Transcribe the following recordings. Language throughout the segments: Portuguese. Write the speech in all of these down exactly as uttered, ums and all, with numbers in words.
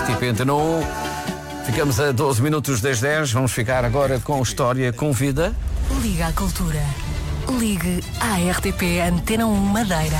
R T P Antena um. Ficamos a doze minutos das dez. Vamos ficar agora com História com Vida. Liga à Cultura. Ligue à R T P Antena um Madeira.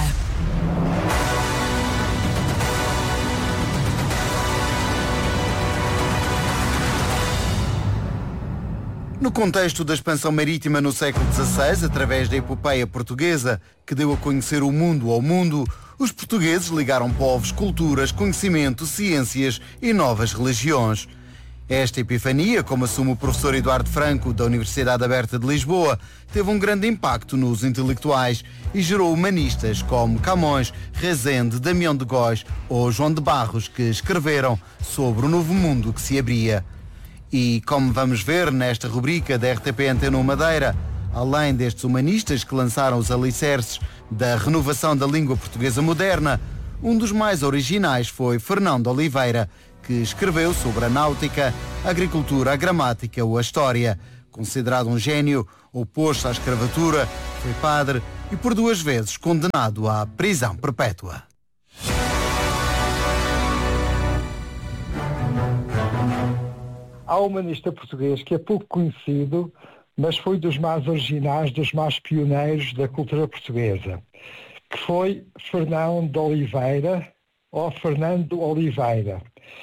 No contexto da expansão marítima no século dezasseis, através da epopeia portuguesa, que deu a conhecer o mundo ao mundo, os portugueses ligaram povos, culturas, conhecimento, ciências e novas religiões. Esta epifania, como assume o professor Eduardo Franco, da Universidade Aberta de Lisboa, teve um grande impacto nos intelectuais e gerou humanistas como Camões, Rezende, Damião de Góis ou João de Barros, que escreveram sobre o novo mundo que se abria. E, como vamos ver nesta rubrica da R T P Antena um Madeira, além destes humanistas que lançaram os alicerces da renovação da língua portuguesa moderna, um dos mais originais foi Fernão de Oliveira, que escreveu sobre a náutica, a agricultura, a gramática ou a história. Considerado um gênio, oposto à escravatura, foi padre e por duas vezes condenado à prisão perpétua. Há um humanista português que é pouco conhecido, mas foi dos mais originais, dos mais pioneiros da cultura portuguesa, que foi Fernão de Oliveira, ou Fernando Oliveira.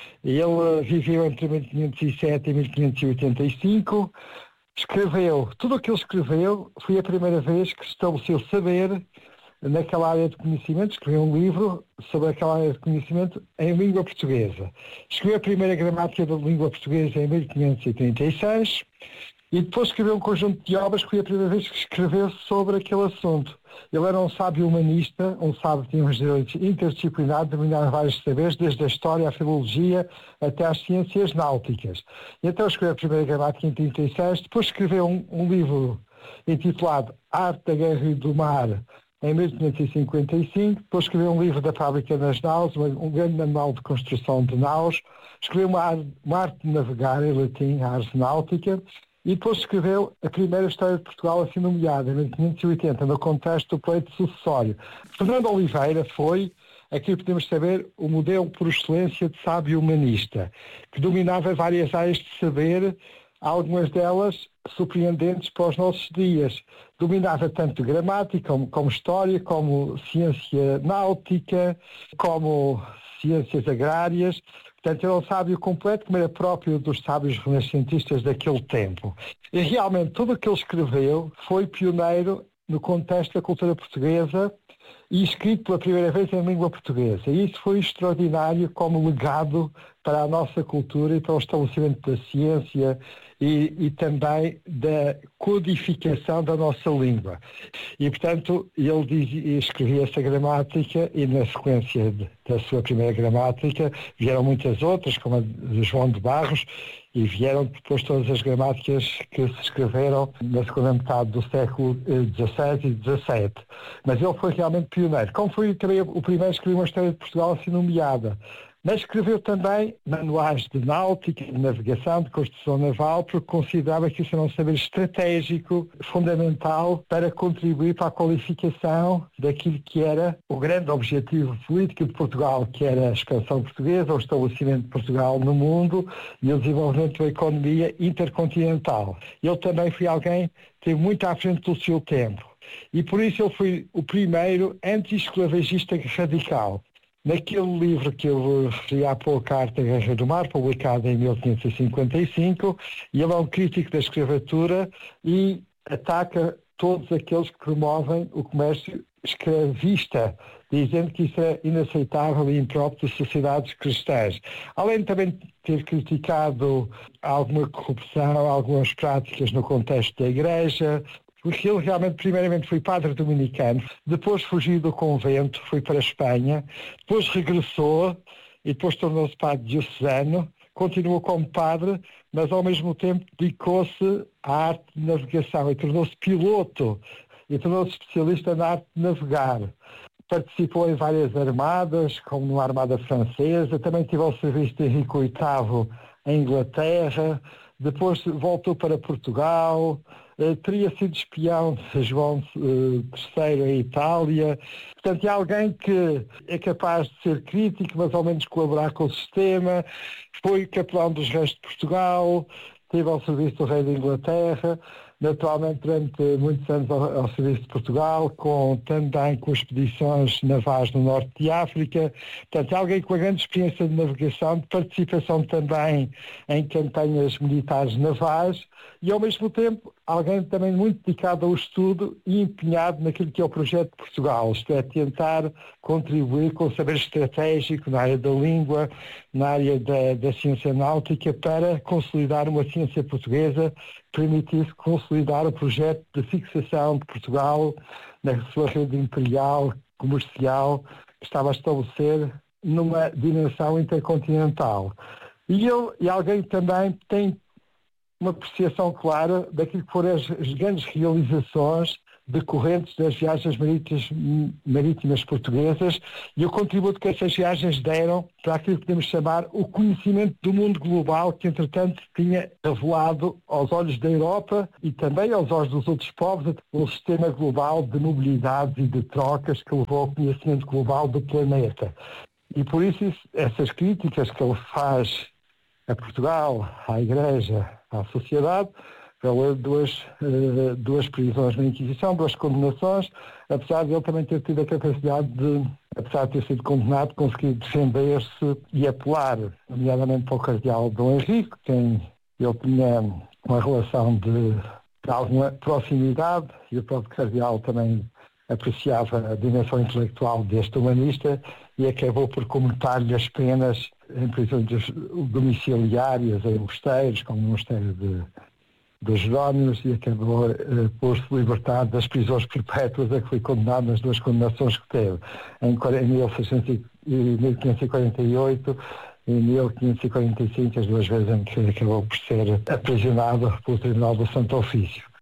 Ele viveu entre mil quinhentos e sete e mil quinhentos e oitenta e cinco, escreveu, tudo o que ele escreveu foi a primeira vez que estabeleceu saber naquela área de conhecimento, escreveu um livro sobre aquela área de conhecimento em língua portuguesa. Escreveu a primeira gramática da língua portuguesa em mil quinhentos e trinta e seis e depois escreveu um conjunto de obras que foi a primeira vez que escreveu sobre aquele assunto. Ele era um sábio humanista, um sábio que tinha um direitos interdisciplinar, dominava vários saberes, desde a história, a filologia, até às ciências náuticas. E então escreveu a primeira gramática em trinta e seis, depois escreveu um, um livro intitulado Arte da Guerra e do Mar, em mil quinhentos e cinquenta e cinco, depois escreveu um livro da Fábrica das Naus, um grande manual de construção de naus, escreveu uma, uma arte de navegar em latim, a Ars Náutica, e depois escreveu a primeira história de Portugal assim nomeada, em mil quinhentos e oitenta, no contexto do pleito sucessório. Fernando Oliveira foi, aqui podemos saber, o modelo por excelência de sábio humanista, que dominava várias áreas de saber, algumas delas surpreendentes para os nossos dias. Dominava tanto gramática, como, como história, como ciência náutica, como ciências agrárias. Portanto, era um sábio completo, como era próprio dos sábios renascentistas daquele tempo. E realmente tudo o que ele escreveu foi pioneiro no contexto da cultura portuguesa e escrito pela primeira vez em língua portuguesa. E isso foi extraordinário como legado para a nossa cultura e para o estabelecimento da ciência e, e também da codificação da nossa língua. E, portanto, ele dizia, escrevia essa gramática e, na sequência de, da sua primeira gramática, vieram muitas outras, como a de João de Barros, e vieram depois todas as gramáticas que se escreveram na segunda metade do século dezasseis e dezassete. Mas ele foi realmente pioneiro. Como foi também o primeiro a escrever uma história de Portugal assim nomeada. Mas escreveu também manuais de náutica, de navegação, de construção naval, porque considerava que isso era um saber estratégico, fundamental, para contribuir para a qualificação daquilo que era o grande objetivo político de Portugal, que era a expansão portuguesa, o estabelecimento de Portugal no mundo e o desenvolvimento da economia intercontinental. Ele também foi alguém que esteve muito à frente do seu tempo. E por isso ele foi o primeiro anti-esclavagista radical. Naquele livro que eu referi há pouco, A Arte da Guerra do Mar, publicado em mil quinhentos e cinquenta e cinco, e ele é um crítico da escravatura e ataca todos aqueles que promovem o comércio escravista, dizendo que isso é inaceitável e impróprio de sociedades cristãs. Além de também ter criticado alguma corrupção, algumas práticas no contexto da Igreja, porque ele realmente, primeiramente, foi padre dominicano, depois fugiu do convento, foi para a Espanha, depois regressou e depois tornou-se padre diocesano, continuou como padre, mas ao mesmo tempo dedicou-se à arte de navegação e tornou-se piloto e tornou-se especialista na arte de navegar. Participou em várias armadas, como numa armada francesa, também teve ao serviço de Henrique oitavo em Inglaterra, depois voltou para Portugal, uh, teria sido espião de João uh, terceiro em Itália. Portanto, é alguém que é capaz de ser crítico, mas ao menos colaborar com o sistema. Foi capelão dos reis de Portugal, esteve ao serviço do rei da Inglaterra, naturalmente durante muitos anos ao, ao serviço de Portugal, com, também com expedições navais no norte de África. Portanto, é alguém com uma grande experiência de navegação, de participação também em campanhas militares navais e, ao mesmo tempo, alguém também muito dedicado ao estudo e empenhado naquilo que é o projeto de Portugal, isto é, tentar contribuir com o saber estratégico na área da língua, na área da, da ciência náutica, para consolidar uma ciência portuguesa, permitisse consolidar o projeto de fixação de Portugal na sua rede imperial, comercial, que estava a estabelecer numa dimensão intercontinental. E ele e alguém que também tem uma apreciação clara daquilo que foram as, as grandes realizações decorrentes das viagens marítimas, marítimas portuguesas e o contributo que essas viagens deram para aquilo que podemos chamar o conhecimento do mundo global, que entretanto tinha revelado aos olhos da Europa e também aos olhos dos outros povos um sistema global de mobilidades e de trocas que levou ao conhecimento global do planeta. E por isso essas críticas que ele faz a Portugal, à Igreja, à sociedade, pelas duas, uh, duas prisões na Inquisição, duas condenações, apesar de ele também ter tido a capacidade de, apesar de ter sido condenado, conseguir defender-se e apelar, nomeadamente para o cardeal Dom Henrique, quem ele tinha uma relação de, de alguma proximidade, e o próprio cardeal também apreciava a dimensão intelectual deste humanista e acabou por comutar-lhe as penas em prisões domiciliárias, em mosteiros, como no mosteiro de dos Jerónimos, e acabou eh, por se libertar das prisões perpétuas a que foi condenado nas duas condenações que teve, em, em mil quinhentos e quarenta e oito e em mil quinhentos e quarenta e cinco, as duas vezes em que acabou por ser aprisionado pelo Tribunal do Santo Ofício.